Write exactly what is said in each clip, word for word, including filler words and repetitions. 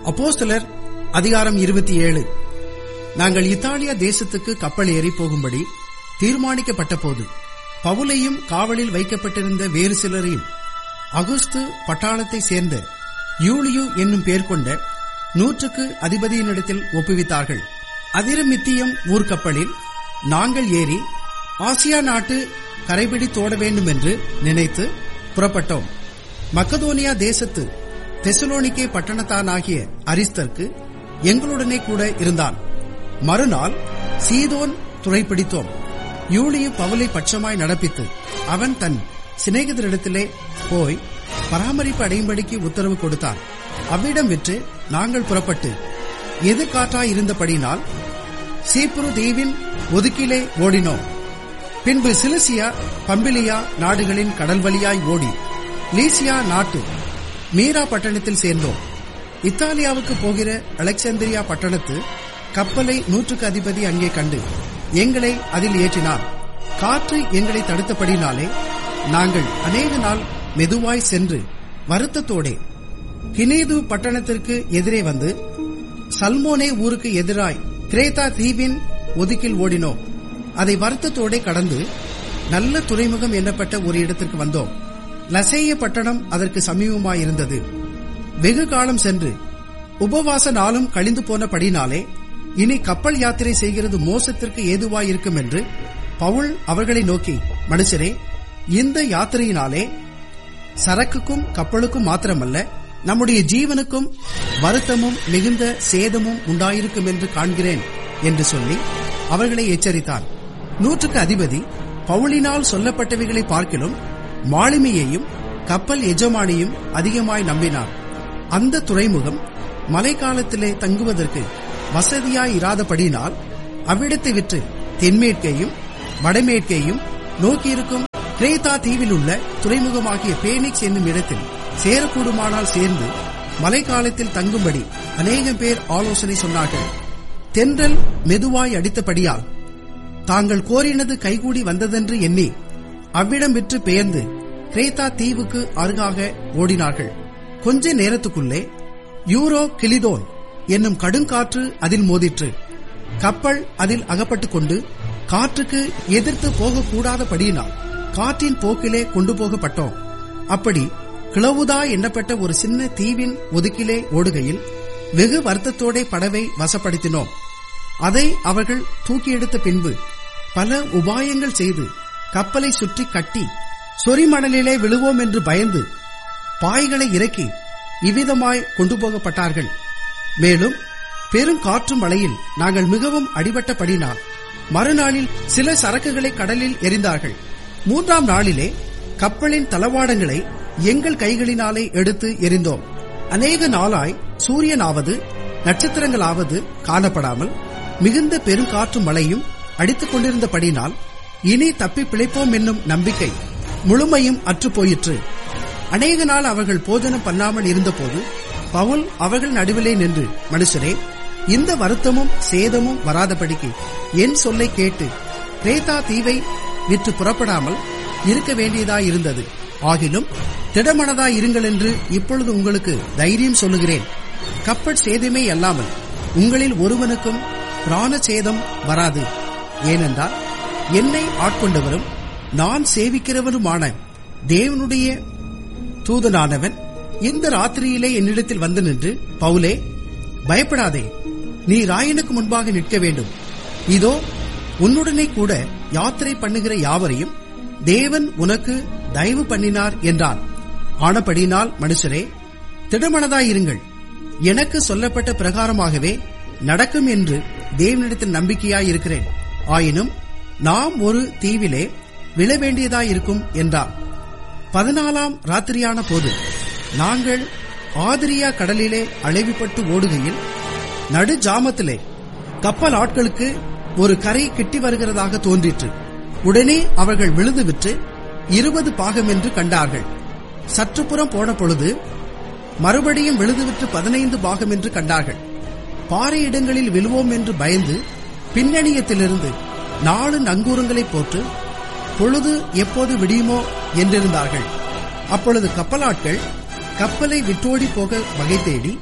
அப்போஸ்தலர் அதிகாரம் இருபத்தி ஏழு. நாங்கள் இத்தாலியா தேசத்துக்கு கப்பல் ஏறி போகும்படி தீர்மானிக்கப்பட்ட போது பவுலையும் காவலில் வைக்கப்பட்டிருந்த வேறு சிலரையும் அகுஸ்து பட்டாளத்தை சேர்ந்த யூலியு என்னும் பெயர் கொண்ட நூற்றுக்கு அதிபதியினிடத்தில் ஒப்புவித்தார்கள். அதிரமித்தியம் ஊர்க்கப்பலில் நாங்கள் ஏறி ஆசியா நாட்டு கரைபிடித்தோட வேண்டும் என்று நினைத்து புறப்பட்டோம். மக்கதோனியா தேசத்து தெசலோனிக்கே பட்டணத்தானாகிய அரிஸ்தர்க்கு எங்களுடனே கூட இருந்தான். மறுநாள் சீதோன் துறைப்பிடித்தோம். யூலியு பவுலை பட்சமாய் நடப்பித்து அவன் தன் சிநேகிதரிடத்திலே போய் பராமரிப்பு அடையும்படிக்கு உத்தரவு கொடுத்தான். அவ்விடம் விற்று நாங்கள் புறப்பட்டு எதிர்காற்றாயிருந்தபடினால் சீப்புரு தீவின் ஒதுக்கிலே ஓடினோம். பின்பு சிலிசியா பம்பிலியா நாடுகளின் கடல் வழியாய் ஓடி லீசியா நாட்டு மீரா பட்டணத்தில் சேர்ந்தோம். இத்தாலியாவுக்கு போகிற அலெக்சாந்திரியா பட்டணத்து கப்பலை நூற்றுக்கு அதிபதி அங்கே கண்டு எங்களை அதில் ஏற்றினார். காற்று எங்களை தடுத்தபடினாலே நாங்கள் அநேக நாள் மெதுவாய் சென்று வருத்தத்தோடே கினேது பட்டணத்திற்கு எதிரே வந்து சல்மோனே ஊருக்கு எதிராய் கிரேத்தா தீவின் ஒதுக்கில் ஓடினோம். அதை வருத்தத்தோடே கடந்து நல்ல துறைமுகம் எண்ணப்பட்ட ஒரு இடத்திற்கு வந்தோம். லசேய பட்டணம் அதற்கு சமீபமாயிருந்தது. வெகு காலம் சென்று உபவாச நாளும் கழிந்து போனபடினாலே இனி கப்பல் யாத்திரை செய்கிறது மோசத்திற்கு ஏதுவாயிருக்கும் என்று பவுல் அவர்களை நோக்கி, மனுஷரே, இந்த யாத்திரையினாலே சரக்குக்கும் கப்பலுக்கும் மாத்திரமல்ல, நம்முடைய ஜீவனுக்கும் வருத்தமும் மிகுந்த சேதமும் உண்டாயிருக்கும் என்று காண்கிறேன் என்று சொல்லி அவர்களை எச்சரித்தார். நூற்றுக்கு அதிபதி பவுலினால் சொல்லப்பட்டவைகளை பார்க்கிலும் மாலுமியையும் கப்பல் எஜமானியும் அதிகமாய் நம்பினார். அந்த துறைமுகம் மழைக்காலத்திலே தங்குவதற்கு வசதியாயிராதபடியினால் அவ்விடத்தை விற்று தென்மேற்கையும் வடமேற்கையும் நோக்கியிருக்கும் கிரேத்தா தீவில் உள்ள துறைமுகமாகிய பேனிக்ஸ் என்னும் இடத்தில் சேரக்கூடுமானால் சேர்ந்து மழைக்காலத்தில் தங்கும்படி அநேகம் பேர் ஆலோசனை சொன்னார்கள். தென்றல் மெதுவாய் அடித்தபடியால் தாங்கள் கோரினது கைகூடி வந்ததென்று எண்ணி அவ்விடம் விற்று பெயர்ந்து கிரேத்தா தீவுக்கு அருகாக ஓடினார்கள். கொஞ்ச நேரத்துக்குள்ளே யூரோ கிளிதோன் என்னும் கடுங்காற்று அதில் மோதிற்று. கப்பல் அதில் அகப்பட்டுக் கொண்டு காற்றுக்கு எதிர்த்து போகக்கூடாதபடியினால் காற்றின் போக்கிலே கொண்டு போகப்பட்டோம். அப்படி கிளவுதா எண்ணப்பட்ட ஒரு சின்ன தீவின் ஒதுக்கிலே ஓடுகையில் வெகு வருத்தத்தோட படவை வசப்படுத்தினோம். அதை அவர்கள் தூக்கி எடுத்த பின்பு பல உபாயங்கள் செய்து கப்பலை சுற்றி கட்டி சொரிமணலிலே விழுவோம் என்று பயந்து பாய்களை இறக்கி இவ்விதமாய் கொண்டு போகப்பட்டார்கள். மேலும் பெரும் காற்று மழையில் நாங்கள் மிகவும் அடிபட்டபடினால் மறுநாளில் சில சரக்குகளை கடலில் எறிந்தார்கள். மூன்றாம் நாளிலே கப்பலின் தளவாடங்களை எங்கள் கைகளினாலே எடுத்து எறிந்தோம். அநேக நாளாய் சூரியனாவது நட்சத்திரங்களாவது காணப்படாமல் மிகுந்த பெருங்காற்று மழையும் அடித்துக் கொண்டிருந்தபடினால் இனி தப்பி பிழைப்போம் என்னும் நம்பிக்கை முழுமையும் அற்று போயிற்று. அநேக நாள் அவர்கள் போஜனம் பண்ணாமல் இருந்தபோது பவுல் அவர்கள் நடுவிலே நின்று, மனுஷரே, இந்த வருத்தமும் சேதமும் வராதபடிக்கு என் சொல்லை கேட்டு கிரேத்தா தீவை விற்று புறப்படாமல் இருக்க வேண்டியதாயிருந்தது. ஆகிலும் திடமனதாய் இருங்கள் என்று இப்பொழுது உங்களுக்கு தைரியம் சொல்லுகிறேன். கப்பல் சேதமே அல்லாமல் உங்களில் ஒருவனுக்கும் பிராண சேதம் வராது. ஏனென்றால் என்னை ஆட்கொண்டவரும் நான் சேவிக்கிறவருமான தேவனுடைய தூதனானவன் இந்த ராத்திரியிலே என்னிடத்தில் வந்து நின்று, பவுலே, பயப்படாதே, நீ ராயனுக்கு முன்பாக நிற்க வேண்டும். இதோ உன்னுடனே கூட யாத்திரை பண்ணுகிற யாவரையும் தேவன் உனக்கு தயவு பண்ணினார் என்றான். ஆனபடினால் மனுஷரே, திடமனதாயிருங்கள். எனக்கு சொல்லப்பட்ட பிரகாரமாகவே நடக்கும் என்று தேவனிடத்தில் நம்பிக்கையாயிருக்கிறேன். ஆயினும் நாம் ஒரு தீவிலே விழ வேண்டியதாயிருக்கும் என்றார். பதினாலாம் ராத்திரியான போது நாங்கள் ஆதிரியா கடலிலே அழைவிப்பட்டு ஓடுகையில் நடு ஜாமத்திலே கப்பல் ஆட்களுக்கு ஒரு கரை கிட்டி வருகிறதாக தோன்றிற்று. உடனே அவர்கள் விழுது விற்று இருபது பாகம் என்று கண்டார்கள். சற்றுப்புறம் போன பொழுது மறுபடியும் விழுது விற்று பதினைந்து பாகம் என்று கண்டார்கள். பாறை இடங்களில் விழுவோம் என்று பயந்து பின்னணியத்திலிருந்து நாலு நங்கூரங்களை போட்டு பொழுது எப்போது விடியுமோ என்றிருந்தார்கள். அப்பொழுது கப்பலாட்கள் கப்பலை விட்டோடி போக வகை தேடி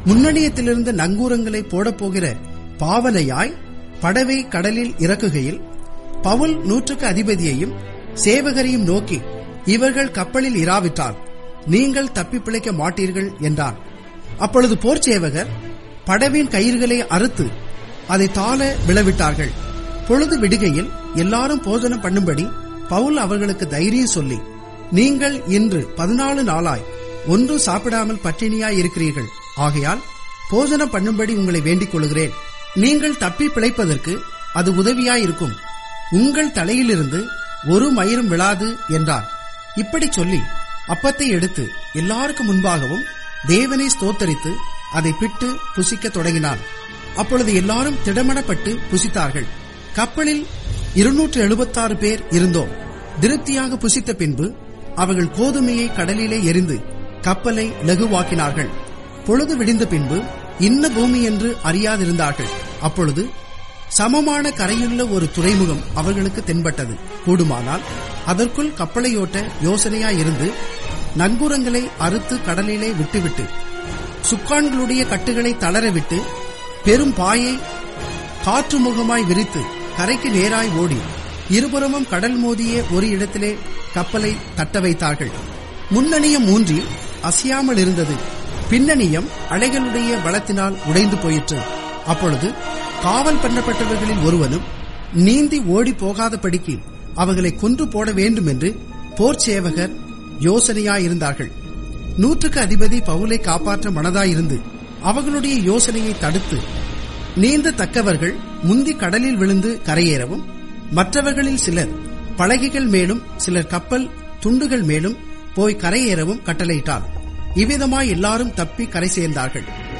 முன்னணியத்திலிருந்து நங்கூரங்களை போடப்போகிற பாவனையாய் படவை கடலில் இறக்குகையில் பவுல் நூற்றுக்கு அதிபதியையும் சேவகரையும் நோக்கி, இவர்கள் கப்பலில் இராவிட்டால் நீங்கள் தப்பி பிழைக்க மாட்டீர்கள் என்றார். அப்பொழுது போர் சேவகர் படவின் கயிறுகளை அறுத்து அதை தாழ விழவிட்டார்கள். பொழுது விடுகையில் எல்லாரும் போஜனம் பண்ணும்படி பவுல் அவர்களுக்கு தைரியம் சொல்லி, நீங்கள் இன்று பதினாலு நாளாய் ஒன்றும் சாப்பிடாமல் பட்டினியாய் இருக்கிறீர்கள். ஆகையால் போஜனம் பண்ணும்படி உங்களை வேண்டிக் கொள்கிறேன். நீங்கள் தப்பி பிழைப்பதற்கு அது உதவியாயிருக்கும். உங்கள் தலையிலிருந்து ஒரு மயிரும் விழாது என்றார். இப்படி சொல்லி அப்பத்தை எடுத்து எல்லாருக்கும் முன்பாகவும் தேவனை ஸ்தோத்தரித்து அதை பிட்டு புசிக்க தொடங்கினார். அப்பொழுது எல்லாரும் திடமனப்பட்டு புசித்தார்கள். கப்பலில் இருநூற்று எழுபத்தாறு பேர் இருந்தோம். திருப்தியாக புசித்த பின்பு அவர்கள் கோதுமையை கடலிலே எரிந்து கப்பலை லகுவாக்கினார்கள். பொழுது விடிந்த பின்பு இன்ன பூமி என்று அறியாதிருந்தார்கள். அப்பொழுது சமமான கரையுள்ள ஒரு துறைமுகம் அவர்களுக்கு தென்பட்டது. கூடுமானால் அதற்குள் கப்பலையோட்ட யோசனையாயிருந்து நங்கூரங்களை அறுத்து கடலிலே விட்டுவிட்டு சுக்கான்களுடைய கட்டுகளை தளரவிட்டு பெரும் பாயை காற்று முகமாய் விரித்து கரைக்கு நேராய் ஓடி இருபுறமும் கடல் மோதிய ஒரு இடத்திலே கப்பலை தட்ட வைத்தார்கள். முன்னணியம் ஊன்றி அசையாமல் இருந்தது. பின்னணியம் அலைகளுடைய பலத்தினால் உடைந்து போயிற்று. அப்பொழுது காவல் பண்ணப்பட்டவர்களில் ஒருவனும் நீந்தி ஓடி போகாதபடிக்கு அவர்களை கொன்று போட வேண்டும் என்று போர் சேவகர் யோசனையாயிருந்தார்கள். நூற்றுக்கு அதிபதி பவுலை காப்பாற்ற மனதாயிருந்து அவர்களுடைய யோசனையை தடுத்து, நீந்த தக்கவர்கள் முந்தி கடலில் விழுந்து கரையேறவும், மற்றவர்களில் சிலர் பலகைகள் மேலும் சிலர் கப்பல் துண்டுகள் மேலும் போய் கரையேறவும் கட்டளையிட்டார். இவ்விதமாய் எல்லாரும் தப்பி கரை சேர்ந்தார்கள்.